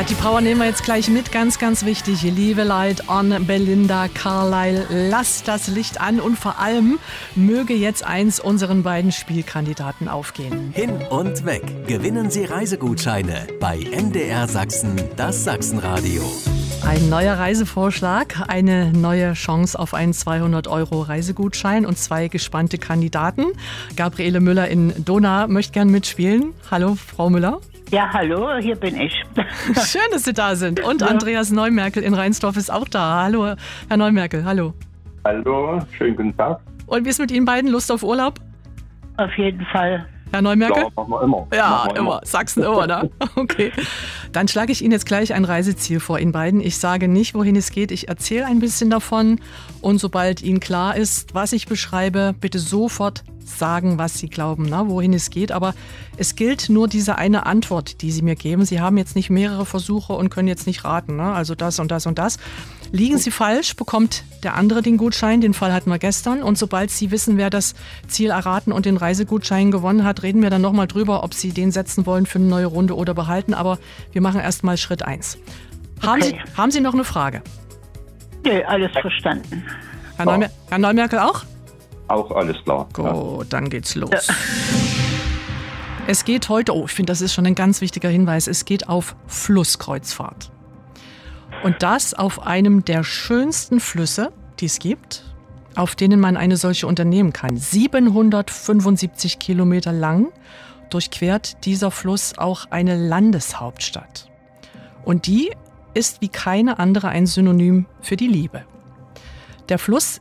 Ja, die Power nehmen wir jetzt gleich mit, ganz, ganz wichtig. Leave a light on Belinda Carlisle. Lasst das Licht an und vor allem möge jetzt eins unseren beiden Spielkandidaten aufgehen. Hin und weg. Gewinnen Sie Reisegutscheine bei MDR Sachsen, das Sachsenradio. Ein neuer Reisevorschlag, eine neue Chance auf einen 200€ Reisegutschein und 2 gespannte Kandidaten. Gabriele Müller in Dohna möchte gern mitspielen. Hallo, Frau Müller. Ja, hallo, hier bin ich. Schön, dass Sie da sind. Und Andreas Neumerkel in Rheinsdorf ist auch da. Hallo, Herr Neumerkel, hallo. Hallo, schönen guten Tag. Und wie ist mit Ihnen beiden? Lust auf Urlaub? Auf jeden Fall. Herr Neumerkel? Ja, machen wir immer. Ja, Machen wir immer. Sachsen immer, ne? Okay. Dann schlage ich Ihnen jetzt gleich ein Reiseziel vor, Ihnen beiden. Ich sage nicht, wohin es geht. Ich erzähle ein bisschen davon. Und sobald Ihnen klar ist, was ich beschreibe, bitte sofort sagen, was Sie glauben, ne? Wohin es geht. Aber es gilt nur diese eine Antwort, die Sie mir geben. Sie haben jetzt nicht mehrere Versuche und können jetzt nicht raten, ne? Also das und das und das. Liegen Sie falsch, bekommt der andere den Gutschein. Den Fall hatten wir gestern. Und sobald Sie wissen, wer das Ziel erraten und den Reisegutschein gewonnen hat, reden wir dann nochmal drüber, ob Sie den setzen wollen für eine neue Runde oder behalten. Aber wir machen erst mal Schritt 1. Okay. Haben Sie noch eine Frage? Nee, alles verstanden. Herr Neumerkel auch? Auch alles klar. Gut, dann geht's los. Ja. Es geht heute, ich finde, das ist schon ein ganz wichtiger Hinweis, es geht auf Flusskreuzfahrt. Und das auf einem der schönsten Flüsse, die es gibt, auf denen man eine solche unternehmen kann. 775 Kilometer lang durchquert dieser Fluss auch eine Landeshauptstadt. Und die ist wie keine andere ein Synonym für die Liebe. Der Fluss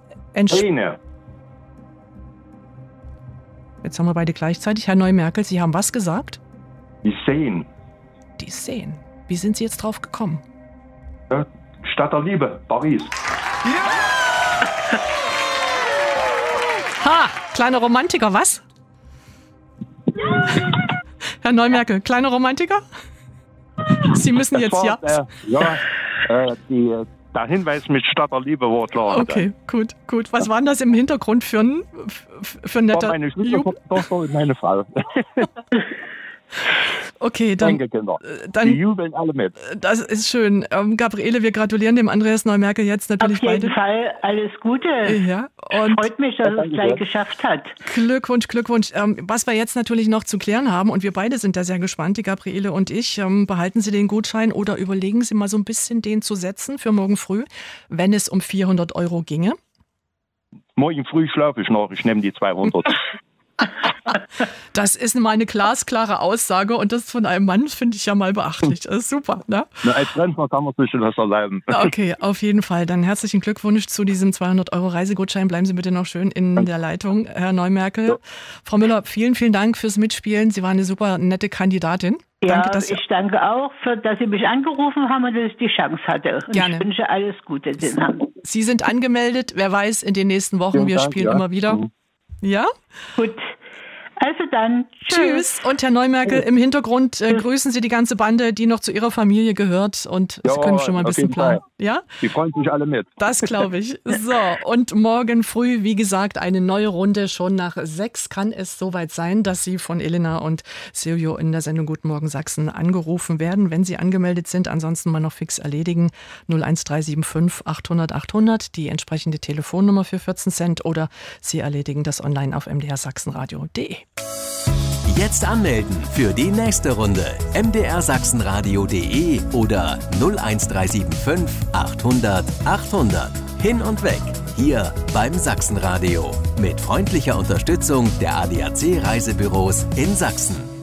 Jetzt haben wir beide gleichzeitig. Herr Neumerkel, Sie haben was gesagt? Die Seen. Die Seen. Wie sind Sie jetzt drauf gekommen? Ja, Stadt der Liebe, Paris. Ja! Ha! Kleiner Romantiker, was? Herr Neumerkel, kleiner Romantiker? Sie müssen das jetzt war, der Hinweis mit Stadt der Liebe war klar. Okay, gut. Was war denn das im Hintergrund für ein netter... War meine Schwiegertochter und meine Frau. Okay, dann... Die jubeln alle mit. Das ist schön. Gabriele, wir gratulieren dem Andreas Neumerkel jetzt natürlich beide. Auf jeden Fall alles Gute. Ja, und freut mich, dass er es gleich geschafft hat. Glückwunsch. Was wir jetzt natürlich noch zu klären haben, und wir beide sind da sehr gespannt, die Gabriele und ich, behalten Sie den Gutschein oder überlegen Sie mal so ein bisschen den zu setzen für morgen früh, wenn es um 400€ ginge? Morgen früh schlafe ich noch, ich nehme die 200. Das ist mal eine glasklare Aussage und das von einem Mann finde ich ja mal beachtlich. Das ist super, ne? Na, als Rentner kann man sich das erlauben. Okay, auf jeden Fall. Dann herzlichen Glückwunsch zu diesem 200€ Reisegutschein. Bleiben Sie bitte noch schön in der Leitung, Herr Neumerkel. Ja. Frau Müller, vielen, vielen Dank fürs Mitspielen. Sie waren eine super nette Kandidatin. Ja, danke, ich danke auch, dass Sie mich angerufen haben und dass ich die Chance hatte. Und gerne. Ich wünsche alles Gute. Sie sind angemeldet. Wer weiß, in den nächsten Wochen, wir spielen immer wieder. Ja? Gut. Also dann, tschüss. Und Herr Neumerkel, im Hintergrund grüßen Sie die ganze Bande, die noch zu Ihrer Familie gehört. Und Sie können schon mal ein bisschen planen. Ja? Die freuen sich alle mit. Das glaube ich. So, und morgen früh, wie gesagt, eine neue Runde. Schon nach 6 kann es soweit sein, dass Sie von Elena und Silvio in der Sendung Guten Morgen Sachsen angerufen werden, wenn Sie angemeldet sind. Ansonsten mal noch fix erledigen. 01375 800 800, die entsprechende Telefonnummer für 14 Cent. Oder Sie erledigen das online auf mdrsachsenradio.de. Jetzt anmelden für die nächste Runde. mdrsachsenradio.de oder 01375 800 800. Hin und weg. Hier beim Sachsenradio. Mit freundlicher Unterstützung der ADAC Reisebüros in Sachsen.